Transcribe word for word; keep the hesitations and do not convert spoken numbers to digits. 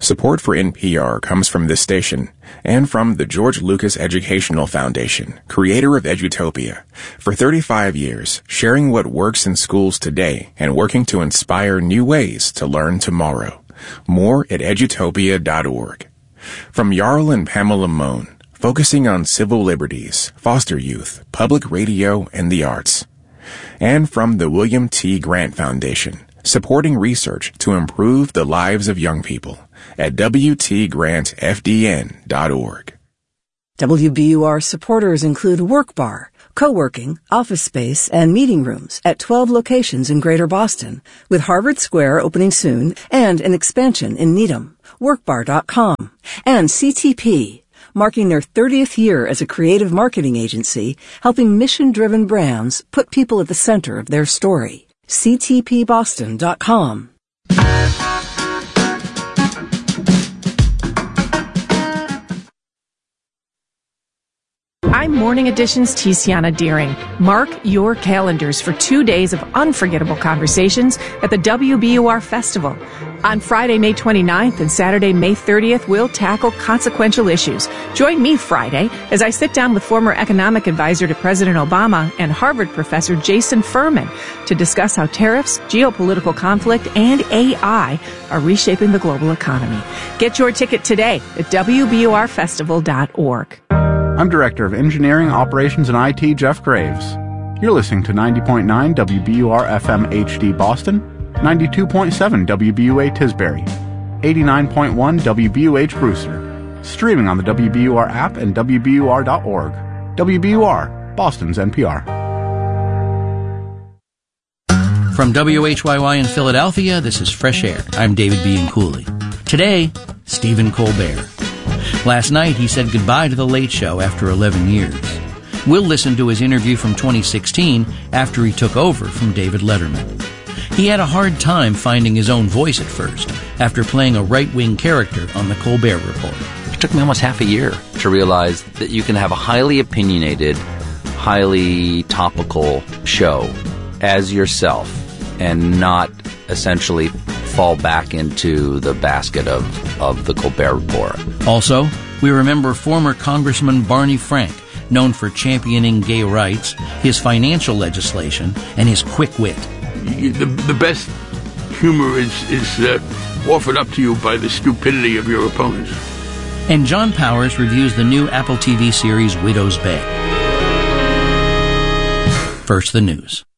Support for N P R comes from this station and from the George Lucas Educational Foundation, creator of Edutopia. For thirty-five years, sharing what works in schools today and working to inspire new ways to learn tomorrow. More at edutopia dot org. From Jarl and Pamela Mohn, focusing on civil liberties, foster youth, public radio, and the arts. And from the William T. Grant Foundation, supporting research to improve the lives of young people at w t grant f d n dot org. W B U R supporters include Work Bar, co-working, office space, and meeting rooms at twelve locations in Greater Boston, with Harvard Square opening soon and an expansion in Needham. work bar dot com. And C T P, marking their thirtieth year as a creative marketing agency, helping mission-driven brands put people at the center of their story. c t p boston dot com. I'm Morning Edition's Tiziana Deering. Mark your calendars for two days of unforgettable conversations at the W B U R Festival. On Friday, May twenty-ninth and Saturday, May thirtieth, we'll tackle consequential issues. Join me Friday as I sit down with former economic advisor to President Obama and Harvard professor Jason Furman to discuss how tariffs, geopolitical conflict, and A I are reshaping the global economy. Get your ticket today at w b u r festival dot org. I'm Director of Engineering, Operations, and I T, Jeff Graves. You're listening to ninety point nine W B U R F M H D Boston, ninety-two point seven W B U A Tisbury, eighty-nine point one W B U H Brewster, streaming on the W B U R app and w b u r dot org. W B U R, Boston's N P R. From W H Y Y in Philadelphia, this is Fresh Air. I'm David Bianculli. Today, Stephen Colbert. Last night, he said goodbye to The Late Show after eleven years. We'll listen to his interview from twenty sixteen after he took over from David Letterman. He had a hard time finding his own voice at first after playing a right-wing character on The Colbert Report. It took me almost half a year to realize that you can have a highly opinionated, highly topical show as yourself and not essentially fall back into the basket of, of The Colbert Report. Also, we remember former Congressman Barney Frank, known for championing gay rights, his financial legislation, and his quick wit. The, the best humor is, is uh, offered up to you by the stupidity of your opponents. And John Powers reviews the new Apple T V series Widow's Bay. First, the news.